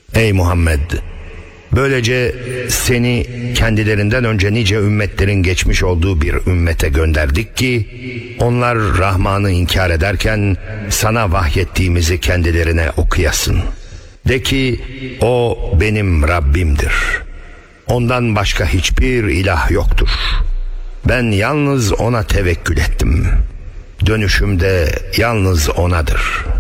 Ey Muhammed! Böylece seni kendilerinden önce nice ümmetlerin geçmiş olduğu bir ümmete gönderdik ki onlar Rahman'ı inkar ederken sana vahyettiğimizi kendilerine okuyasın. De ki o benim Rabbimdir. Ondan başka hiçbir ilah yoktur. Ben yalnız ona tevekkül ettim. Dönüşüm de yalnız onadır.